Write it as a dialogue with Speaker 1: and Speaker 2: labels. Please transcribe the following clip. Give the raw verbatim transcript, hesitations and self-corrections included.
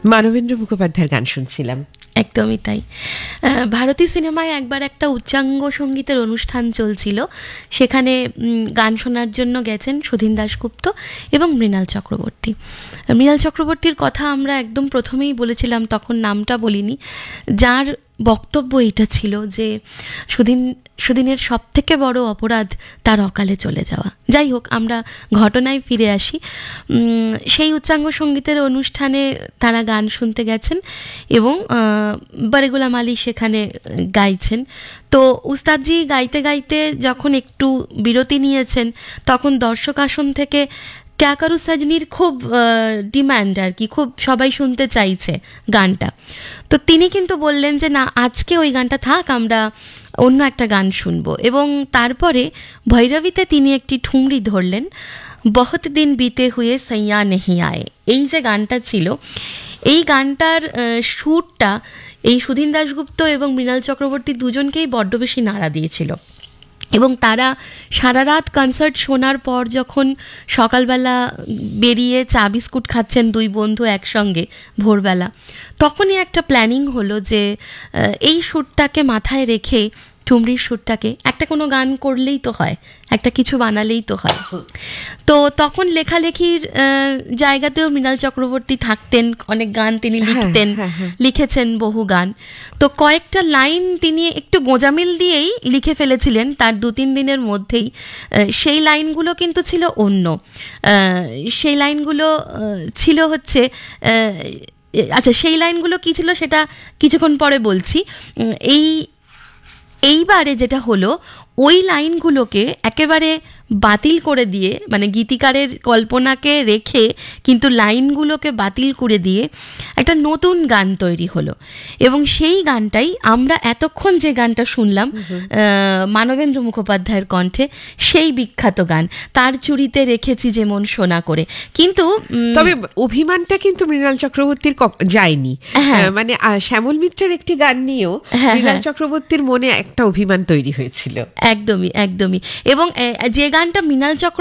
Speaker 1: মানবেন্দ্র মুখোপাধ্যায়ের গান শুনছিলাম।
Speaker 2: একদমই তাই। ভারতী সিনেমায় একবার একটা উচ্চাঙ্গ সঙ্গীতের অনুষ্ঠান চলছিল, সেখানে গান শোনার জন্য গেছেন সুধীন দাশগুপ্ত এবং মৃণাল চক্রবর্তী। মৃণাল চক্রবর্তীর কথা আমরা একদম প্রথমেই বলেছিলাম, তখন নামটা বলিনি, যার বক্তব্য এটা ছিল যে সুধীন সুধীনের সব থেকে বড় অপরাধ তার অকালে চলে যাওয়া। যাই হোক, আমরা ঘটনায় ফিরে আসি। সেই উচ্চাঙ্গ সঙ্গীতের অনুষ্ঠানে তারা গান শুনতে গেছেন এবং বারেগুলাম আলী সেখানে গাইছেন। তো উস্তাদজি গাইতে গাইতে যখন একটু বিরতি নিয়েছেন, তখন দর্শক আসন থেকে ক্যা করু সজনীর খুব ডিম্যান্ড আর কি, খুব সবাই শুনতে চাইছে গানটা। তো তিনি কিন্তু বললেন যে না, আজকে ওই গানটা থাক, আমরা অন্য একটা গান শুনবো। এবং তারপরে ভৈরবীতে তিনি একটি ঠুংরি ধরলেন, বহুত দিন বিতে হুয়ে সৈয়া নেহি আয়ে। এই যে গানটা ছিল, এই গানটার সুরটা এই সুধীন দাশগুপ্ত এবং মৃণাল চক্রবর্তী দুজনকেই বড্ড বেশি নাড়া দিয়েছিল। এবং তারা সারা রাত কনসার্ট শোনার পর যখন সকালবেলা বেরিয়ে চা বিস্কুট খাচ্ছেন দুই বন্ধু একসঙ্গে ভোরবেলা, তখনই একটা প্ল্যানিং হলো যে এই সুরটাকে মাথায় রেখে, ঠুমরির সুরটাকে একটা কোনো গান করলেই তো হয়, একটা কিছু বানালেই তো হয়। তো তখন লেখালেখির জায়গাতেও মৃণাল চক্রবর্তী থাকতেন, অনেক গান তিনি লিখতেন, লিখেছেন বহু গান। তো কয়েকটা লাইন তিনি একটু গোঁজামিল দিয়েই লিখে ফেলেছিলেন তার দু তিন দিনের মধ্যেই। সেই লাইনগুলো কিন্তু ছিল অন্য, সেই লাইনগুলো ছিল হচ্ছে আচ্ছা সেই লাইনগুলো কী ছিল সেটা কিছুক্ষণ পরে বলছি। এই এইবারে যেটা হলো, ওই লাইনগুলোকে একেবারে বাতিল করে দিয়ে, মানে গীতিকারের কল্পনাকে রেখে কিন্তু লাইনগুলোকে বাতিল করে দিয়ে একটা নতুন গান তৈরি হলো। এবং সেই গানটাই আমরা এতক্ষণ যে গানটা শুনলাম মানবেন্দ্র মুখোপাধ্যায়ের কণ্ঠে, সেই বিখ্যাত গান তার চুড়িতে রেখেছি যেমন সোনা করে। কিন্তু
Speaker 1: তবে অভিমানটা কিন্তু মৃণাল চক্রবর্তীর যায়নি। মানে শ্যামল মিত্রের একটি গান নিয়েও মৃণাল চক্রবর্তীর মনে একটা অভিমান তৈরি হয়েছিল।
Speaker 2: একদমই একদমই। এবং যে গানটা মৃণাল চক্র